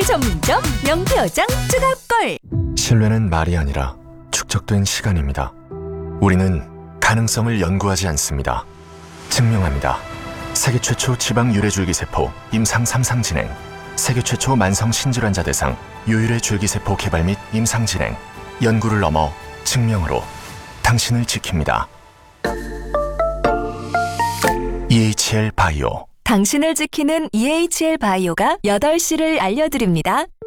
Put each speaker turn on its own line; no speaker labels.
전문점 명태어장 쯔갑골.
신뢰는 말이 아니라 축적된 시간입니다. 우리는 가능성을 연구하지 않습니다. 증명합니다. 세계 최초 지방 유래줄기세포 임상 3상 진행, 세계 최초 만성 신질환자 대상 유일의 줄기세포 개발 및 임상 진행, 연구를 넘어 증명으로 당신을 지킵니다. EHL 바이오.
당신을 지키는 EHL 바이오가 8시를 알려드립니다.